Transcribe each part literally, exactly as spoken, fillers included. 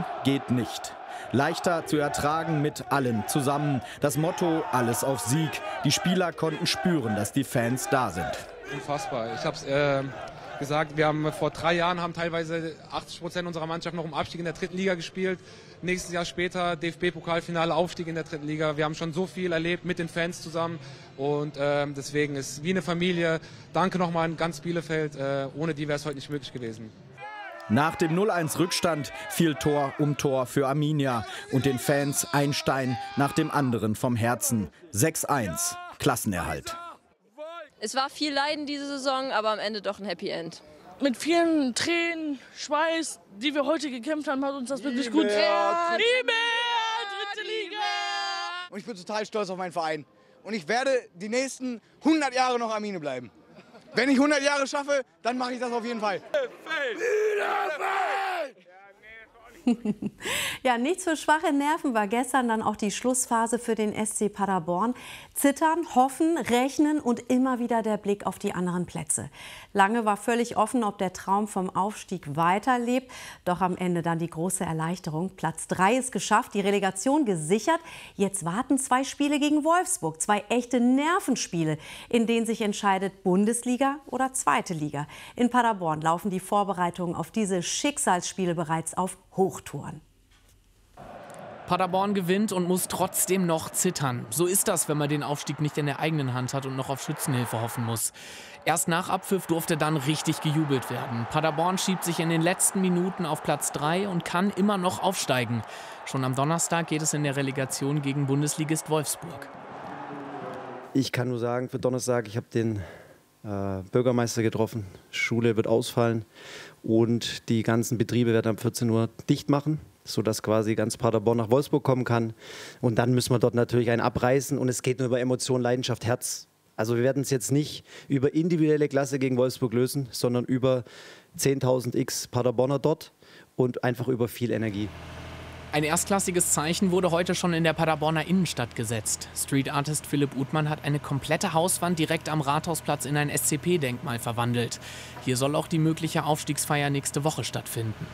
Gewinnen geht nicht. Leichter zu ertragen mit allen zusammen. Das Motto: alles auf Sieg. Die Spieler konnten spüren, dass die Fans da sind. Unfassbar. Ich habe es äh, gesagt, wir haben vor drei Jahren haben teilweise achtzig Prozent unserer Mannschaft noch im Abstieg in der dritten Liga gespielt. Nächstes Jahr später D F B-Pokalfinale, Aufstieg in der dritten Liga. Wir haben schon so viel erlebt mit den Fans zusammen und äh, deswegen ist es wie eine Familie. Danke nochmal an ganz Bielefeld. Äh, ohne die wäre es heute nicht möglich gewesen. Nach dem null eins Rückstand fiel Tor um Tor für Arminia und den Fans ein Stein nach dem anderen vom Herzen. sechs eins, Klassenerhalt. Es war viel Leiden diese Saison, aber am Ende doch ein Happy End. Mit vielen Tränen, Schweiß, die wir heute gekämpft haben, hat uns das wirklich gut getan. Liebe dritte Liga! Und ich bin total stolz auf meinen Verein. Und ich werde die nächsten hundert Jahre noch Arminia bleiben. Wenn ich hundert Jahre schaffe, dann mache ich das auf jeden Fall. Ja, nichts für schwache Nerven war gestern dann auch die Schlussphase für den S C Paderborn. Zittern, hoffen, rechnen und immer wieder der Blick auf die anderen Plätze. Lange war völlig offen, ob der Traum vom Aufstieg weiterlebt. Doch am Ende dann die große Erleichterung. Platz drei ist geschafft, die Relegation gesichert. Jetzt warten zwei Spiele gegen Wolfsburg. Zwei echte Nervenspiele, in denen sich entscheidet Bundesliga oder zweite Liga. In Paderborn laufen die Vorbereitungen auf diese Schicksalsspiele bereits auf Hochtouren. Paderborn gewinnt und muss trotzdem noch zittern. So ist das, wenn man den Aufstieg nicht in der eigenen Hand hat und noch auf Schützenhilfe hoffen muss. Erst nach Abpfiff durfte dann richtig gejubelt werden. Paderborn schiebt sich in den letzten Minuten auf Platz drei und kann immer noch aufsteigen. Schon am Donnerstag geht es in der Relegation gegen Bundesligist Wolfsburg. Ich kann nur sagen, für Donnerstag, ich habe den äh, Bürgermeister getroffen. Schule wird ausfallen und die ganzen Betriebe werden ab vierzehn Uhr dicht machen, sodass quasi ganz Paderborn nach Wolfsburg kommen kann. Und dann müssen wir dort natürlich einen abreißen und es geht nur über Emotion, Leidenschaft, Herz. Also wir werden es jetzt nicht über individuelle Klasse gegen Wolfsburg lösen, sondern über zehntausend x Paderborner dort und einfach über viel Energie. Ein erstklassiges Zeichen wurde heute schon in der Paderborner Innenstadt gesetzt. Street Artist Philipp Uthmann hat eine komplette Hauswand direkt am Rathausplatz in ein S C P-Denkmal verwandelt. Hier soll auch die mögliche Aufstiegsfeier nächste Woche stattfinden.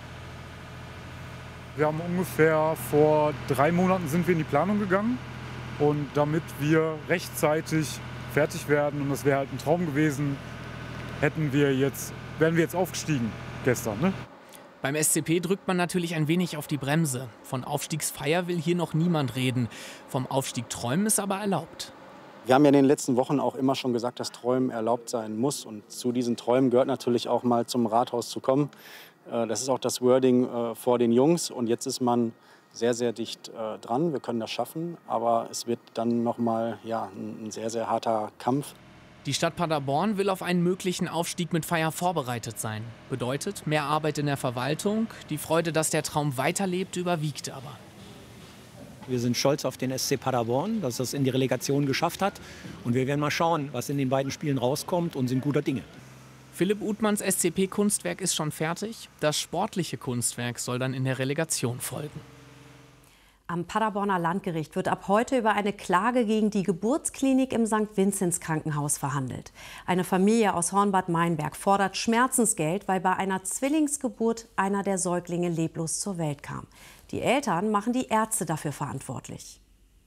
Wir haben ungefähr vor drei Monaten sind wir in die Planung gegangen. Und damit wir rechtzeitig fertig werden, und das wäre halt ein Traum gewesen, hätten wir jetzt, wären wir jetzt aufgestiegen gestern. Ne? Beim S C P drückt man natürlich ein wenig auf die Bremse. Von Aufstiegsfeier will hier noch niemand reden. Vom Aufstieg träumen ist aber erlaubt. Wir haben ja in den letzten Wochen auch immer schon gesagt, dass Träumen erlaubt sein muss. Und zu diesen Träumen gehört natürlich auch mal zum Rathaus zu kommen. Das ist auch das Wording vor den Jungs. Und jetzt ist man sehr, sehr dicht dran. Wir können das schaffen. Aber es wird dann noch mal ja, ein sehr, sehr harter Kampf. Die Stadt Paderborn will auf einen möglichen Aufstieg mit Feier vorbereitet sein. Bedeutet mehr Arbeit in der Verwaltung. Die Freude, dass der Traum weiterlebt, überwiegt aber. Wir sind stolz auf den S C Paderborn, dass es in die Relegation geschafft hat. Und wir werden mal schauen, was in den beiden Spielen rauskommt, und sind guter Dinge. Philipp Uthmanns S C P-Kunstwerk ist schon fertig. Das sportliche Kunstwerk soll dann in der Relegation folgen. Am Paderborner Landgericht wird ab heute über eine Klage gegen die Geburtsklinik im Sankt Vinzenz Krankenhaus verhandelt. Eine Familie aus Hornbad Meinberg fordert Schmerzensgeld, weil bei einer Zwillingsgeburt einer der Säuglinge leblos zur Welt kam. Die Eltern machen die Ärzte dafür verantwortlich.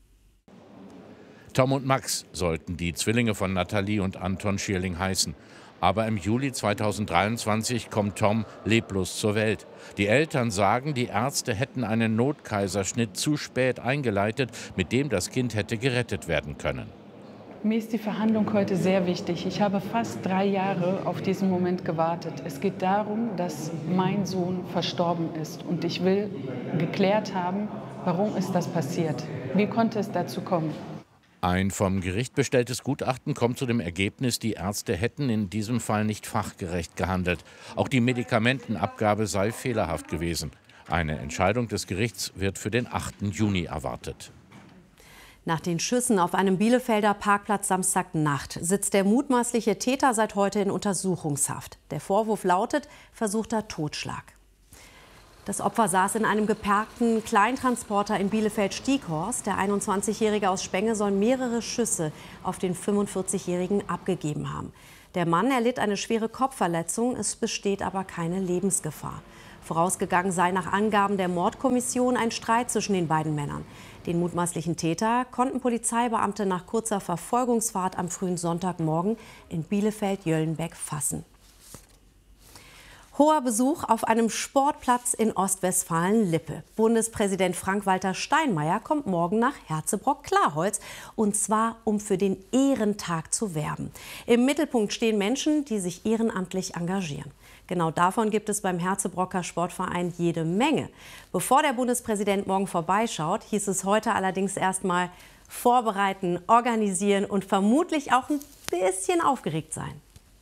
Tom und Max sollten die Zwillinge von Nathalie und Anton Schierling heißen. Aber im Juli zweitausenddreiundzwanzig kommt Tom leblos zur Welt. Die Eltern sagen, die Ärzte hätten einen Notkaiserschnitt zu spät eingeleitet, mit dem das Kind hätte gerettet werden können. Mir ist die Verhandlung heute sehr wichtig. Ich habe fast drei Jahre auf diesen Moment gewartet. Es geht darum, dass mein Sohn verstorben ist. Und ich will geklärt haben, warum ist das passiert? Wie konnte es dazu kommen? Ein vom Gericht bestelltes Gutachten kommt zu dem Ergebnis, die Ärzte hätten in diesem Fall nicht fachgerecht gehandelt. Auch die Medikamentenabgabe sei fehlerhaft gewesen. Eine Entscheidung des Gerichts wird für den achten Juni erwartet. Nach den Schüssen auf einem Bielefelder Parkplatz Samstagnacht sitzt der mutmaßliche Täter seit heute in Untersuchungshaft. Der Vorwurf lautet versuchter Totschlag. Das Opfer saß in einem geparkten Kleintransporter in Bielefeld-Stieghorst. Der einundzwanzigjährige aus Spenge soll mehrere Schüsse auf den fünfundvierzigjährigen abgegeben haben. Der Mann erlitt eine schwere Kopfverletzung, es besteht aber keine Lebensgefahr. Vorausgegangen sei nach Angaben der Mordkommission ein Streit zwischen den beiden Männern. Den mutmaßlichen Täter konnten Polizeibeamte nach kurzer Verfolgungsfahrt am frühen Sonntagmorgen in Bielefeld-Jöllenbeck fassen. Hoher Besuch auf einem Sportplatz in Ostwestfalen-Lippe. Bundespräsident Frank-Walter Steinmeier kommt morgen nach Herzebrock-Klarholz, und zwar, um für den Ehrentag zu werben. Im Mittelpunkt stehen Menschen, die sich ehrenamtlich engagieren. Genau davon gibt es beim Herzebrocker Sportverein jede Menge. Bevor der Bundespräsident morgen vorbeischaut, hieß es heute allerdings erstmal vorbereiten, organisieren und vermutlich auch ein bisschen aufgeregt sein.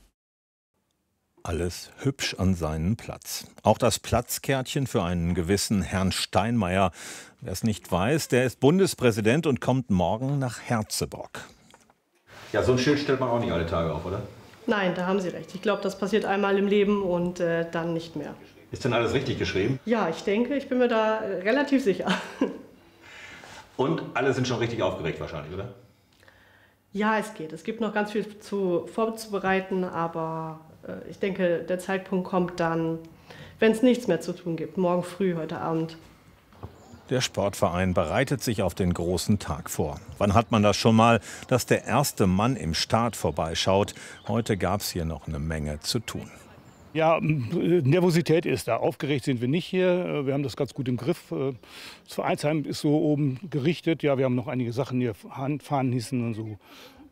Alles hübsch an seinen Platz. Auch das Platzkärtchen für einen gewissen Herrn Steinmeier. Wer es nicht weiß, der ist Bundespräsident und kommt morgen nach Herzebrock. Ja, so ein Schild stellt man auch nicht alle Tage auf, oder? Nein, da haben Sie recht. Ich glaube, das passiert einmal im Leben und äh, dann nicht mehr. Ist denn alles richtig geschrieben? Ja, ich denke, ich bin mir da äh, relativ sicher. Und alle sind schon richtig aufgeregt wahrscheinlich, oder? Ja, es geht. Es gibt noch ganz viel zu vorzubereiten, aber äh, ich denke, der Zeitpunkt kommt dann, wenn es nichts mehr zu tun gibt. Morgen früh, heute Abend. Der Sportverein bereitet sich auf den großen Tag vor. Wann hat man das schon mal, dass der erste Mann im Start vorbeischaut? Heute gab es hier noch eine Menge zu tun. Ja, Nervosität ist da. Aufgeregt sind wir nicht hier. Wir haben das ganz gut im Griff. Das Vereinsheim ist so oben gerichtet. Ja, wir haben noch einige Sachen hier, Fahnenhissen und so.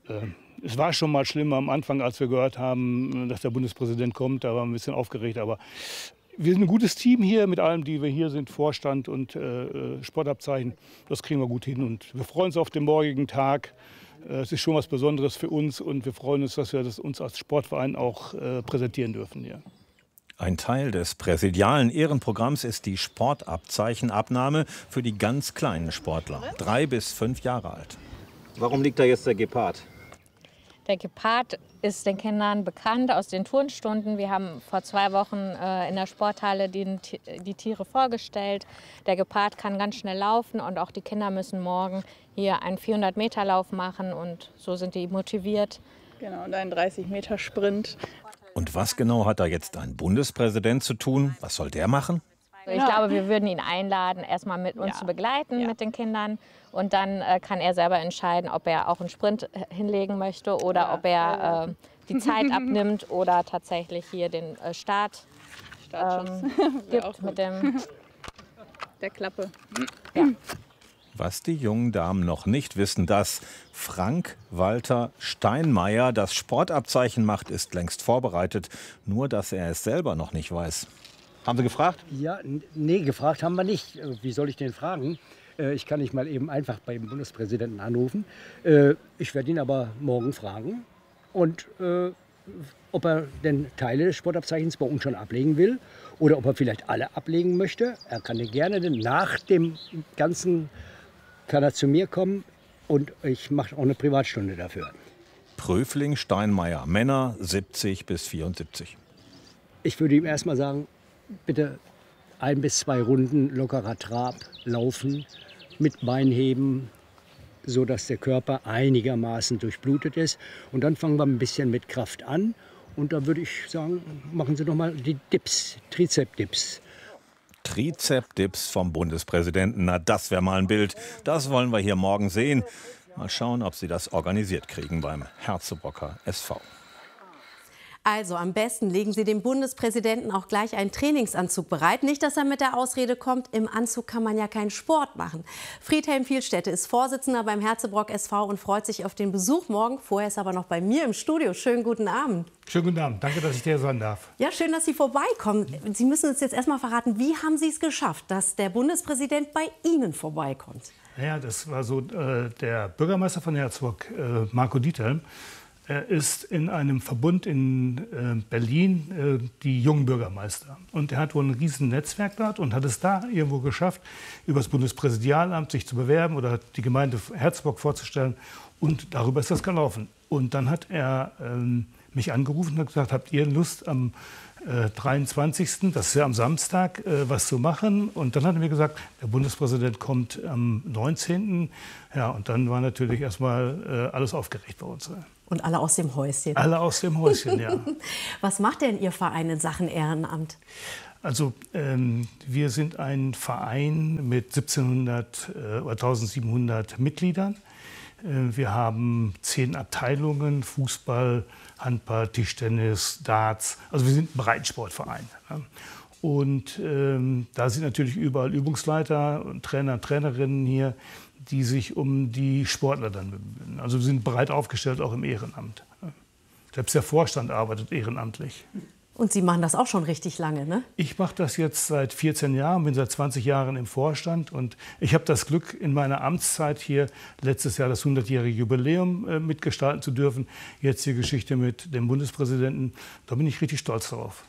Es war schon mal schlimmer am Anfang, als wir gehört haben, dass der Bundespräsident kommt. Da waren wir ein bisschen aufgeregt. Aber wir sind ein gutes Team hier mit allem, die wir hier sind, Vorstand und äh, Sportabzeichen. Das kriegen wir gut hin und wir freuen uns auf den morgigen Tag. Äh, es ist schon was Besonderes für uns und wir freuen uns, dass wir das uns als Sportverein auch äh, präsentieren dürfen hier. Ein Teil des präsidialen Ehrenprogramms ist die Sportabzeichenabnahme für die ganz kleinen Sportler, drei bis fünf Jahre alt. Warum liegt da jetzt der Gepard? Der Gepard ist den Kindern bekannt aus den Turnstunden. Wir haben vor zwei Wochen äh, in der Sporthalle die, die Tiere vorgestellt. Der Gepard kann ganz schnell laufen und auch die Kinder müssen morgen hier einen vierhundert Meter Lauf machen und so sind die motiviert. Genau, und einen dreißig Meter Sprint. Und was genau hat da jetzt ein Bundespräsident zu tun? Was soll der machen? Ich glaube, wir würden ihn einladen, erstmal mit uns ja. zu begleiten, ja. mit den Kindern. Und dann äh, kann er selber entscheiden, ob er auch einen Sprint hinlegen möchte oder ja. ob er äh, die Zeit abnimmt oder tatsächlich hier den äh, Start ähm, gibt mit dem der Klappe. Ja. Was die jungen Damen noch nicht wissen, dass Frank-Walter Steinmeier das Sportabzeichen macht, ist längst vorbereitet. Nur, dass er es selber noch nicht weiß. Haben Sie gefragt? Ja, nee, gefragt haben wir nicht. Wie soll ich den fragen? Ich kann nicht mal eben einfach beim Bundespräsidenten anrufen. Ich werde ihn aber morgen fragen. Und äh, ob er denn Teile des Sportabzeichens bei uns schon ablegen will oder ob er vielleicht alle ablegen möchte. Er kann gerne nach dem Ganzen kann er zu mir kommen und ich mache auch eine Privatstunde dafür. Prüfling Steinmeier, Männer siebzig bis vierundsiebzig. Ich würde ihm erst mal sagen, bitte ein bis zwei Runden lockerer Trab laufen, mit Beinheben, sodass der Körper einigermaßen durchblutet ist. Und dann fangen wir ein bisschen mit Kraft an. Und da würde ich sagen, machen Sie doch mal die Dips, Trizep-Dips. Trizep-Dips vom Bundespräsidenten, na das wäre mal ein Bild. Das wollen wir hier morgen sehen. Mal schauen, ob Sie das organisiert kriegen beim Herzebrocker S V. Also am besten legen Sie dem Bundespräsidenten auch gleich einen Trainingsanzug bereit. Nicht, dass er mit der Ausrede kommt, im Anzug kann man ja keinen Sport machen. Friedhelm Vielstädte ist Vorsitzender beim Herzebrock S V und freut sich auf den Besuch morgen. Vorher ist aber noch bei mir im Studio. Schönen guten Abend. Schönen guten Abend. Danke, dass ich hier sein darf. Ja, schön, dass Sie vorbeikommen. Sie müssen uns jetzt erst mal verraten, wie haben Sie es geschafft, dass der Bundespräsident bei Ihnen vorbeikommt? Ja, das war so, äh, der Bürgermeister von Herzebrock, äh, Marco Diethelm, er ist in einem Verbund in äh, Berlin äh, die jungen Bürgermeister. Und er hat wohl ein riesen Netzwerk dort und hat es da irgendwo geschafft, über das Bundespräsidialamt sich zu bewerben oder die Gemeinde Herzebrock vorzustellen. Und darüber ist das gelaufen. Und dann hat er ähm, mich angerufen und hat gesagt, habt ihr Lust am äh, dreiundzwanzigsten, das ist ja am Samstag, äh, was zu machen? Und dann hat er mir gesagt, der Bundespräsident kommt am neunzehnten Ja, und dann war natürlich erstmal äh, alles aufgeregt bei uns. Und alle aus dem Häuschen. Alle aus dem Häuschen, ja. Was macht denn Ihr Verein in Sachen Ehrenamt? Also ähm, wir sind ein Verein mit siebzehnhundert äh, oder eintausendsiebenhundert Mitgliedern. Äh, wir haben zehn Abteilungen, Fußball, Handball, Tischtennis, Darts. Also wir sind ein Breitensportverein. Ja. Und ähm, da sind natürlich überall Übungsleiter und Trainer und Trainerinnen hier, die sich um die Sportler dann bemühen. Also wir sind breit aufgestellt, auch im Ehrenamt. Ja. Selbst der Vorstand arbeitet ehrenamtlich. Und Sie machen das auch schon richtig lange, ne? Ich mache das jetzt seit vierzehn Jahren, bin seit zwanzig Jahren im Vorstand. Und ich habe das Glück, in meiner Amtszeit hier letztes Jahr das hundertjährige Jubiläum äh, mitgestalten zu dürfen. Jetzt die Geschichte mit dem Bundespräsidenten. Da bin ich richtig stolz darauf.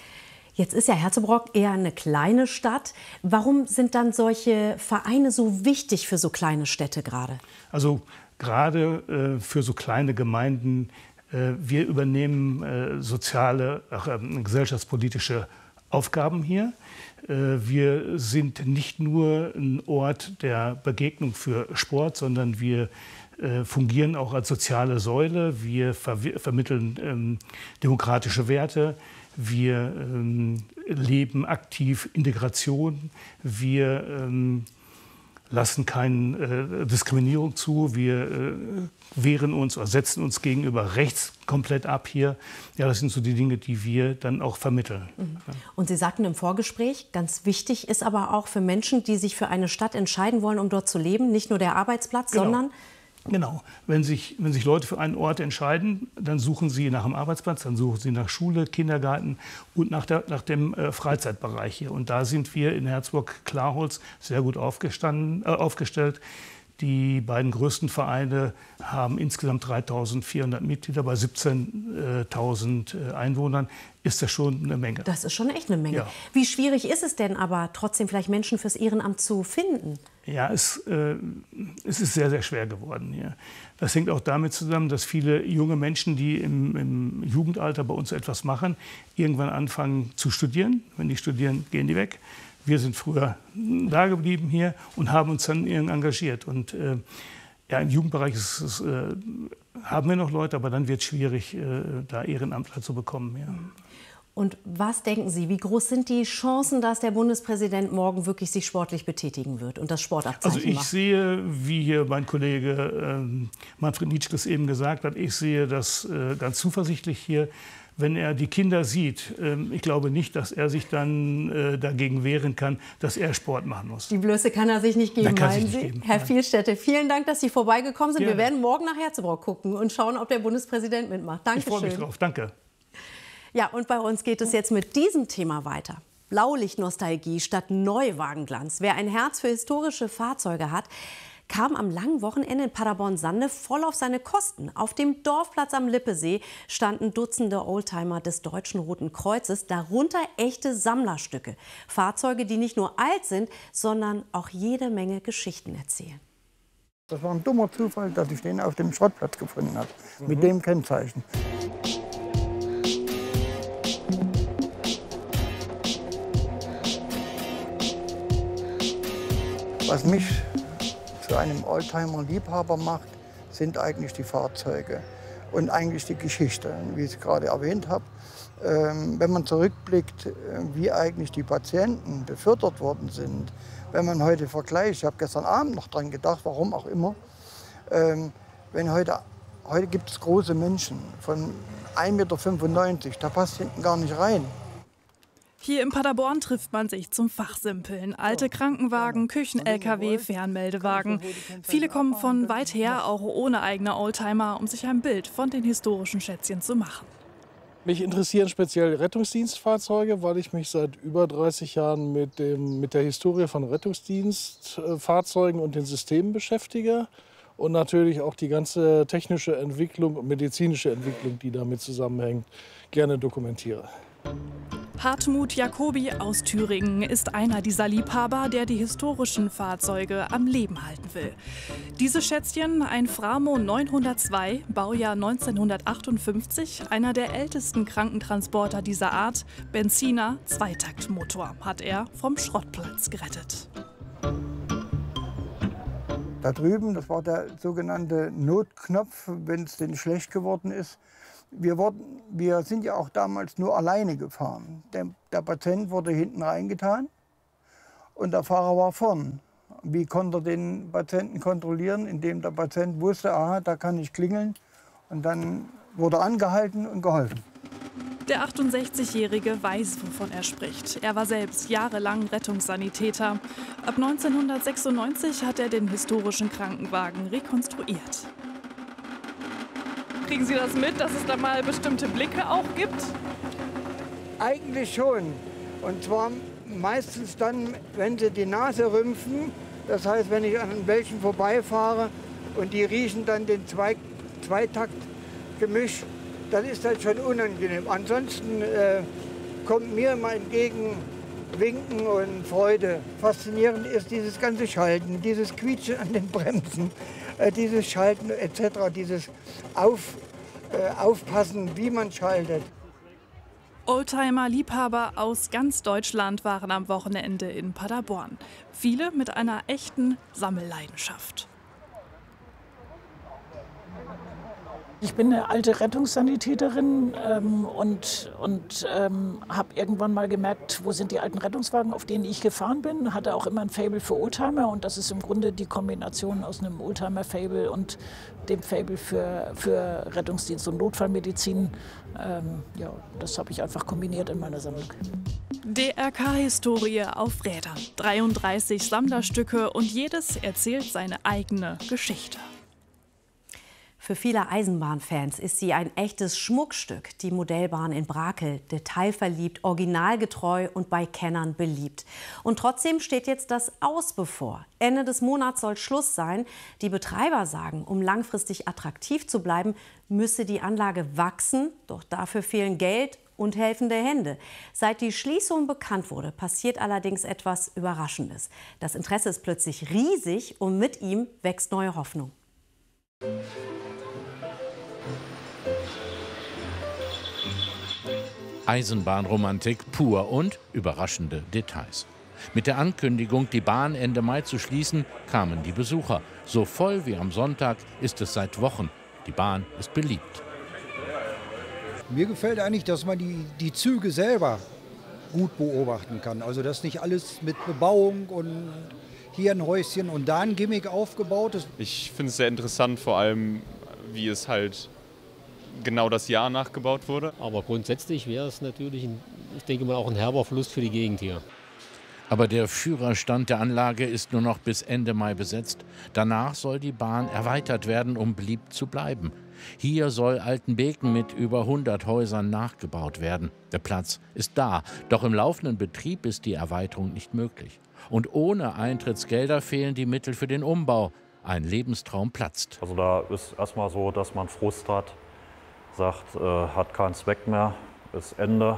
Jetzt ist ja Herzebrock eher eine kleine Stadt. Warum sind dann solche Vereine so wichtig für so kleine Städte gerade? Also gerade äh, für so kleine Gemeinden. Wir übernehmen äh, soziale, äh, gesellschaftspolitische Aufgaben hier. Äh, wir sind nicht nur ein Ort der Begegnung für Sport, sondern wir äh, fungieren auch als soziale Säule. Wir ver vermitteln ähm, demokratische Werte. Wir ähm, leben aktiv Integration. Wir ähm, lassen keine äh, Diskriminierung zu. Wir äh, wehren uns oder setzen uns gegenüber rechts komplett ab hier. Ja, das sind so die Dinge, die wir dann auch vermitteln. Mhm. Und Sie sagten im Vorgespräch, ganz wichtig ist aber auch für Menschen, die sich für eine Stadt entscheiden wollen, um dort zu leben, nicht nur der Arbeitsplatz, Genau. sondern... Genau. Wenn sich, wenn sich Leute für einen Ort entscheiden, dann suchen sie nach dem Arbeitsplatz, dann suchen sie nach Schule, Kindergarten und nach, der, nach dem äh, Freizeitbereich hier. Und da sind wir in Herzburg-Klarholz sehr gut aufgestanden, äh, aufgestellt. Die beiden größten Vereine haben insgesamt dreitausendvierhundert Mitglieder. Bei siebzehntausend Einwohnern ist das schon eine Menge. Das ist schon echt eine Menge. Ja. Wie schwierig ist es denn aber, trotzdem vielleicht Menschen fürs Ehrenamt zu finden? Ja, es, äh, es ist sehr, sehr schwer geworden hier. Das hängt auch damit zusammen, dass viele junge Menschen, die im, im Jugendalter bei uns etwas machen, irgendwann anfangen zu studieren. Wenn die studieren, gehen die weg. Wir sind früher da geblieben hier und haben uns dann engagiert. Und äh, ja, im Jugendbereich ist es, äh, haben wir noch Leute, aber dann wird es schwierig, äh, da Ehrenamtler zu bekommen. Ja. Und was denken Sie, wie groß sind die Chancen, dass der Bundespräsident morgen wirklich sich sportlich betätigen wird und das Sportabzeichen Also ich macht? sehe, wie hier mein Kollege ähm, Manfred Nitschke es eben gesagt hat, ich sehe das äh, ganz zuversichtlich hier. Wenn er die Kinder sieht, ähm, ich glaube nicht, dass er sich dann äh, dagegen wehren kann, dass er Sport machen muss. Die Blöße kann er sich nicht geben, Nein, kann meinen sich nicht Sie? geben, Herr nein. Vielstädte, vielen Dank, dass Sie vorbeigekommen sind. Gerne. Wir werden morgen nach Herzebrock gucken und schauen, ob der Bundespräsident mitmacht. Dankeschön. Ich freue mich drauf. Danke. Ja, und bei uns geht es jetzt mit diesem Thema weiter. Blaulichtnostalgie statt Neuwagenglanz. Wer ein Herz für historische Fahrzeuge hat, kam am langen Wochenende in Paderborn-Sande voll auf seine Kosten. Auf dem Dorfplatz am Lippesee standen Dutzende Oldtimer des Deutschen Roten Kreuzes, darunter echte Sammlerstücke. Fahrzeuge, die nicht nur alt sind, sondern auch jede Menge Geschichten erzählen. Das war ein dummer Zufall, dass ich den auf dem Schrottplatz gefunden habe, Mhm. mit dem Kennzeichen. Was mich zu einem Oldtimer-Liebhaber macht, sind eigentlich die Fahrzeuge und eigentlich die Geschichte, wie ich es gerade erwähnt habe. Ähm, wenn man zurückblickt, wie eigentlich die Patienten befördert worden sind, wenn man heute vergleicht, ich habe gestern Abend noch dran gedacht, warum auch immer, ähm, wenn heute, heute gibt es große Menschen von ein Meter fünfundneunzig, da passt hinten gar nicht rein. Hier in Paderborn trifft man sich zum Fachsimpeln. Alte Krankenwagen, Küchen-L K W, Fernmeldewagen. Viele kommen von weit her, auch ohne eigene Oldtimer, um sich ein Bild von den historischen Schätzchen zu machen. Mich interessieren speziell Rettungsdienstfahrzeuge, weil ich mich seit über dreißig Jahren mit, dem, mit der Historie von Rettungsdienstfahrzeugen und den Systemen beschäftige. Und natürlich auch die ganze technische Entwicklung und medizinische Entwicklung, die damit zusammenhängt, gerne dokumentiere. Hartmut Jacobi aus Thüringen ist einer dieser Liebhaber, der die historischen Fahrzeuge am Leben halten will. Diese Schätzchen, ein Framo neunhundertzwei, Baujahr neunzehnhundertachtundfünfzig, einer der ältesten Krankentransporter dieser Art, Benziner, Zweitaktmotor, hat er vom Schrottplatz gerettet. Da drüben, das war der sogenannte Notknopf, wenn es denen schlecht geworden ist. Wir, wurden, wir sind ja auch damals nur alleine gefahren. Der, der Patient wurde hinten reingetan und der Fahrer war vorn. Wie konnte er den Patienten kontrollieren? Indem der Patient wusste, aha, da kann ich klingeln. Und dann wurde angehalten und geholfen. Der achtundsechzigjährige weiß, wovon er spricht. Er war selbst jahrelang Rettungssanitäter. Ab neunzehnhundertsechsundneunzig hat er den historischen Krankenwagen rekonstruiert. Kriegen Sie das mit, dass es da mal bestimmte Blicke auch gibt? Eigentlich schon. Und zwar meistens dann, wenn sie die Nase rümpfen. Das heißt, wenn ich an welchen vorbeifahre und die riechen dann den Zwei Zweitakt-Gemisch, dann ist das schon unangenehm. Ansonsten äh, kommt mir immer entgegen Winken und Freude. Faszinierend ist dieses ganze Schalten, dieses Quietschen an den Bremsen, äh, dieses Schalten et cetera, dieses Auf, äh, Aufpassen, wie man schaltet. Oldtimer-Liebhaber aus ganz Deutschland waren am Wochenende in Paderborn. Viele mit einer echten Sammelleidenschaft. Ich bin eine alte Rettungssanitäterin ähm, und, und ähm, habe irgendwann mal gemerkt, wo sind die alten Rettungswagen, auf denen ich gefahren bin. Hatte auch immer ein Faible für Oldtimer und das ist im Grunde die Kombination aus einem Oldtimer-Faible und dem Faible für, für Rettungsdienst und Notfallmedizin. Ähm, ja, das habe ich einfach kombiniert in meiner Sammlung. D R K-Historie auf Rädern. dreiunddreißig Sammlerstücke und jedes erzählt seine eigene Geschichte. Für viele Eisenbahnfans ist sie ein echtes Schmuckstück, die Modellbahn in Brakel. Detailverliebt, originalgetreu und bei Kennern beliebt. Und trotzdem steht jetzt das Aus bevor. Ende des Monats soll Schluss sein. Die Betreiber sagen, um langfristig attraktiv zu bleiben, müsse die Anlage wachsen. Doch dafür fehlen Geld und helfende Hände. Seit die Schließung bekannt wurde, passiert allerdings etwas Überraschendes. Das Interesse ist plötzlich riesig und mit ihm wächst neue Hoffnung. Eisenbahnromantik pur und überraschende Details. Mit der Ankündigung, die Bahn Ende Mai zu schließen, kamen die Besucher. So voll wie am Sonntag ist es seit Wochen. Die Bahn ist beliebt. Mir gefällt eigentlich, dass man die, die Züge selber gut beobachten kann. Also dass nicht alles mit Bebauung und hier ein Häuschen und da ein Gimmick aufgebaut ist. Ich finde es sehr interessant, vor allem wie es halt genau das Jahr nachgebaut wurde. Aber grundsätzlich wäre es natürlich, ein, ich denke mal, auch ein herber Verlust für die Gegend hier. Aber der Führerstand der Anlage ist nur noch bis Ende Mai besetzt. Danach soll die Bahn erweitert werden, um beliebt zu bleiben. Hier soll Altenbeken mit über hundert Häusern nachgebaut werden. Der Platz ist da, doch im laufenden Betrieb ist die Erweiterung nicht möglich. Und ohne Eintrittsgelder fehlen die Mittel für den Umbau. Ein Lebenstraum platzt. Also da ist erstmal so, dass man Frust hat, sagt, äh, hat keinen Zweck mehr, ist Ende.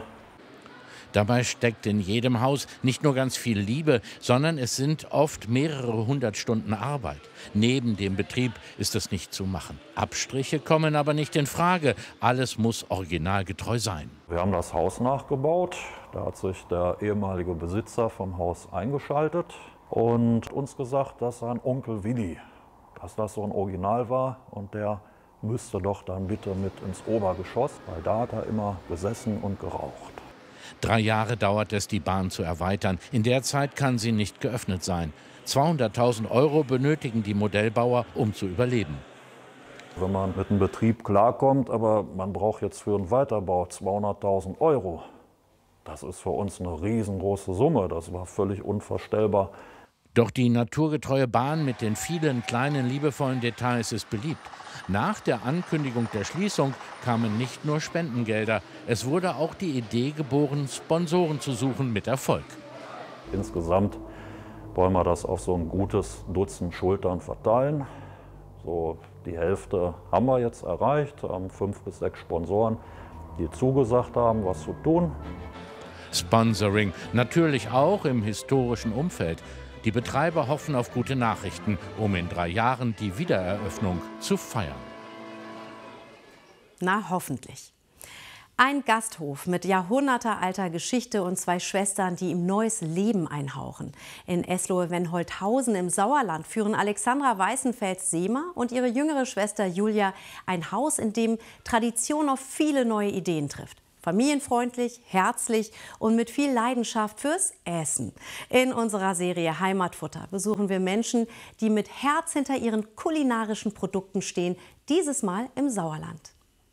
Dabei steckt in jedem Haus nicht nur ganz viel Liebe, sondern es sind oft mehrere hundert Stunden Arbeit. Neben dem Betrieb ist es nicht zu machen. Abstriche kommen aber nicht in Frage. Alles muss originalgetreu sein. Wir haben das Haus nachgebaut. Da hat sich der ehemalige Besitzer vom Haus eingeschaltet und uns gesagt, dass sein Onkel Willi, dass das so ein Original war und der müsste doch dann bitte mit ins Obergeschoss, weil da hat er immer gesessen und geraucht. Drei Jahre dauert es, die Bahn zu erweitern. In der Zeit kann sie nicht geöffnet sein. zweihunderttausend Euro benötigen die Modellbauer, um zu überleben. Wenn man mit dem Betrieb klarkommt, aber man braucht jetzt für einen Weiterbau zweihunderttausend Euro. Das ist für uns eine riesengroße Summe. Das war völlig unvorstellbar. Doch die naturgetreue Bahn mit den vielen kleinen, liebevollen Details ist beliebt. Nach der Ankündigung der Schließung kamen nicht nur Spendengelder. Es wurde auch die Idee geboren, Sponsoren zu suchen mit Erfolg. Insgesamt wollen wir das auf so ein gutes Dutzend Schultern verteilen. So die Hälfte haben wir jetzt erreicht, haben fünf bis sechs Sponsoren, die zugesagt haben, was zu tun. Sponsoring, natürlich auch im historischen Umfeld. Die Betreiber hoffen auf gute Nachrichten, um in drei Jahren die Wiedereröffnung zu feiern. Na, hoffentlich. Ein Gasthof mit jahrhundertealter Geschichte und zwei Schwestern, die ihm neues Leben einhauchen. In Eslohe-Wenholthausen im Sauerland führen Alexandra Weißenfels-Sehmer und ihre jüngere Schwester Julia ein Haus, in dem Tradition auf viele neue Ideen trifft. Familienfreundlich, herzlich und mit viel Leidenschaft fürs Essen. In unserer Serie Heimatfutter besuchen wir Menschen, die mit Herz hinter ihren kulinarischen Produkten stehen, dieses Mal im Sauerland.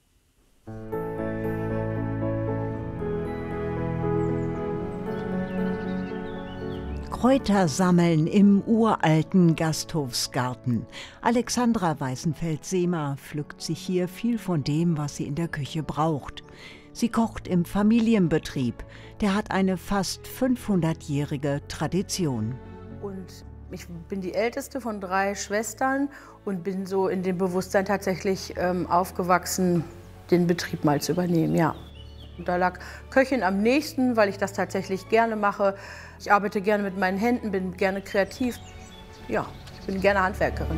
Kräuter sammeln im uralten Gasthofsgarten. Alexandra Weißenfels-Sehmer pflückt sich hier viel von dem, was sie in der Küche braucht. Sie kocht im Familienbetrieb. Der hat eine fast fünfhundertjährige Tradition. Und ich bin die älteste von drei Schwestern und bin so in dem Bewusstsein tatsächlich ähm, aufgewachsen, den Betrieb mal zu übernehmen, ja. Und da lag Köchin am nächsten, weil ich das tatsächlich gerne mache. Ich arbeite gerne mit meinen Händen, bin gerne kreativ. Ja, ich bin gerne Handwerkerin.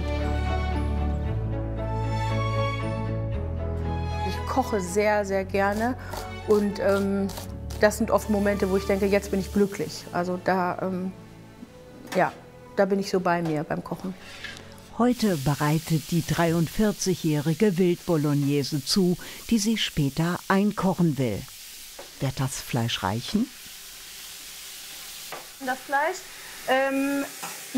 Ich koche sehr, sehr gerne und ähm, das sind oft Momente, wo ich denke, jetzt bin ich glücklich. Also da, ähm, ja, da bin ich so bei mir beim Kochen. Heute bereitet die dreiundvierzigjährige Wildbolognese zu, die sie später einkochen will. Wird das Fleisch reichen? Das Fleisch ähm,